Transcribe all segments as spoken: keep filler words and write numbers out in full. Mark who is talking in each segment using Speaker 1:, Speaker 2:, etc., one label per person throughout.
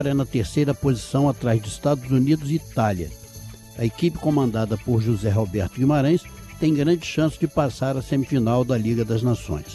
Speaker 1: é na terceira posição atrás de Estados Unidos e Itália. A equipe comandada por José Roberto Guimarães tem grande chance de passar à semifinal da Liga das Nações.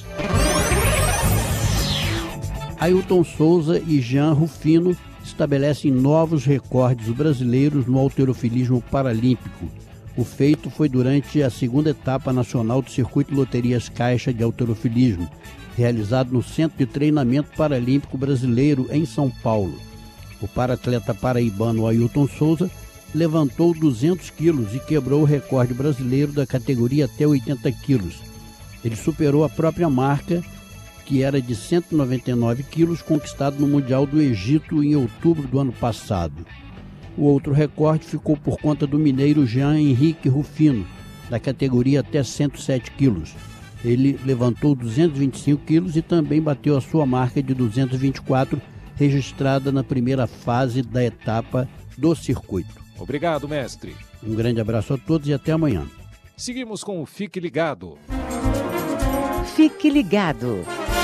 Speaker 1: Ailton Souza e Jean Rufino estabelecem novos recordes brasileiros no halterofilismo paralímpico. O feito foi durante a segunda etapa nacional do Circuito Loterias Caixa de Halterofilismo, realizado no Centro de Treinamento Paralímpico Brasileiro, em São Paulo. O paratleta paraibano Ailton Souza levantou duzentos quilos e quebrou o recorde brasileiro da categoria até oitenta quilos. Ele superou a própria marca, que era de cento e noventa e nove quilos, conquistado no Mundial do Egito em outubro do ano passado. O outro recorde ficou por conta do mineiro Jean Henrique Rufino, da categoria até cento e sete quilos. Ele levantou duzentos e vinte e cinco quilos e também bateu a sua marca de duzentos e vinte e quatro, registrada na primeira fase da etapa do circuito.
Speaker 2: Obrigado, mestre.
Speaker 1: Um grande abraço a todos e até amanhã.
Speaker 2: Seguimos com o Fique Ligado.
Speaker 3: Fique Ligado.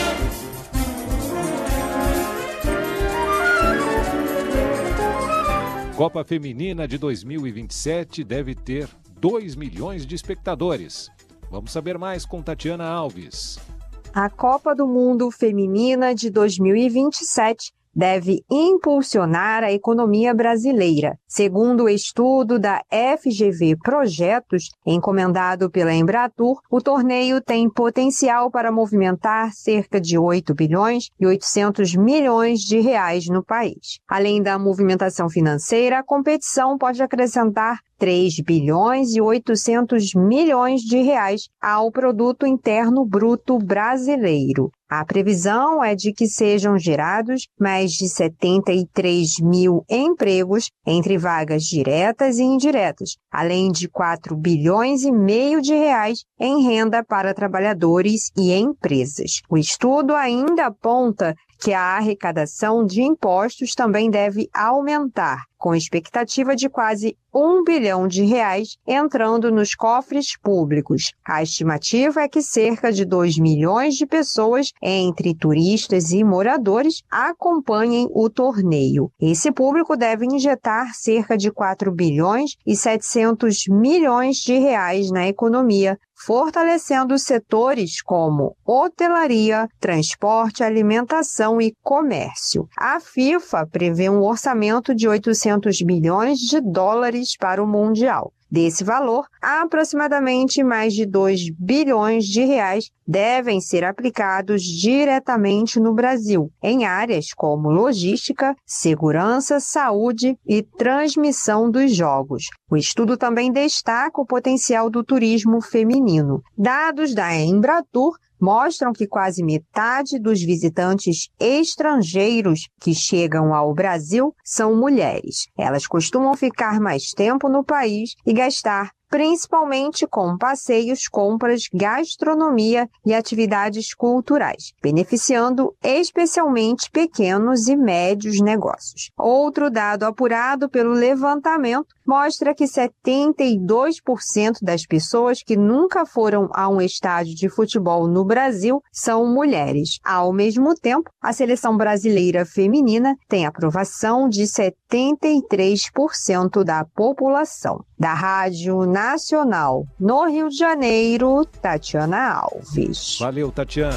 Speaker 2: Copa Feminina de dois mil e vinte e sete deve ter dois milhões de espectadores. Vamos saber mais com Tatiana Alves.
Speaker 4: A Copa do Mundo Feminina de dois mil e vinte e sete deve impulsionar a economia brasileira. Segundo o estudo da F G V Projetos, encomendado pela Embratur, o torneio tem potencial para movimentar cerca de oito bilhões e oitocentos milhões de reais no país. Além da movimentação financeira, a competição pode acrescentar três bilhões e oitocentos milhões de reais ao produto interno bruto brasileiro. A previsão é de que sejam gerados mais de setenta e três mil empregos entre vagas diretas e indiretas, além de quatro bilhões e meio de reais em renda para trabalhadores e empresas. O estudo ainda aponta que a arrecadação de impostos também deve aumentar, com expectativa de quase um bilhão de reais entrando nos cofres públicos. A estimativa é que cerca de dois milhões de pessoas, entre turistas e moradores, acompanhem o torneio. Esse público deve injetar cerca de quatro bilhões e setecentos milhões de reais na economia, fortalecendo setores como hotelaria, transporte, alimentação e comércio. A FIFA prevê um orçamento de oitocentos milhões de dólares para o Mundial. Desse valor, aproximadamente mais de dois bilhões de reais devem ser aplicados diretamente no Brasil, em áreas como logística, segurança, saúde e transmissão dos jogos. O estudo também destaca o potencial do turismo feminino. Dados da Embratur mostram que quase metade dos visitantes estrangeiros que chegam ao Brasil são mulheres. Elas costumam ficar mais tempo no país e gastar principalmente com passeios, compras, gastronomia e atividades culturais, beneficiando especialmente pequenos e médios negócios. Outro dado apurado pelo levantamento mostra que setenta e dois por cento das pessoas que nunca foram a um estádio de futebol no Brasil são mulheres. Ao mesmo tempo, a seleção brasileira feminina tem aprovação de setenta e três por cento da população. Da Rádio Nacional, no Rio de Janeiro, Tatiana Alves.
Speaker 2: Valeu, Tatiana.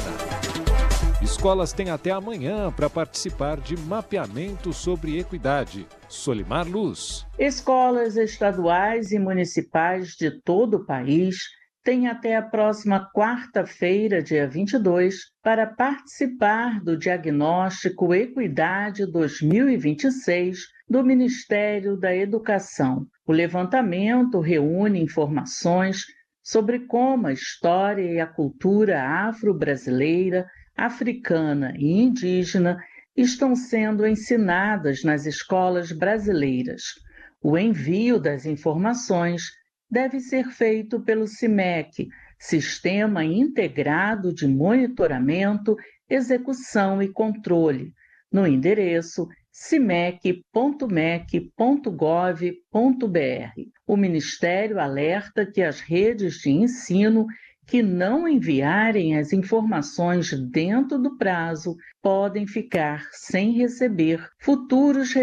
Speaker 2: Escolas têm até amanhã para participar de mapeamento sobre equidade. Solimar Luz.
Speaker 5: Escolas estaduais e municipais de todo o país têm até a próxima quarta-feira, dia vinte e dois, para participar do diagnóstico Equidade dois mil e vinte e seis do Ministério da Educação. O levantamento reúne informações sobre como a história e a cultura afro-brasileira, africana e indígena estão sendo ensinadas nas escolas brasileiras. O envio das informações deve ser feito pelo CIMEC, Sistema Integrado de Monitoramento, Execução e Controle, no endereço cimec ponto mec ponto gov ponto br. O Ministério alerta que as redes de ensino que não enviarem as informações dentro do prazo podem ficar sem receber futuros